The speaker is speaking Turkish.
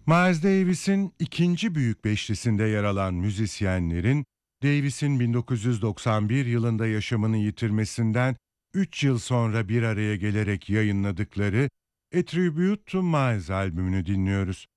Miles Davis'in ikinci büyük beşlisinde yer alan müzisyenlerin, Davis'in 1991 yılında yaşamını yitirmesinden 3 yıl sonra bir araya gelerek yayınladıkları A Tribute to Miles albümünü dinliyoruz.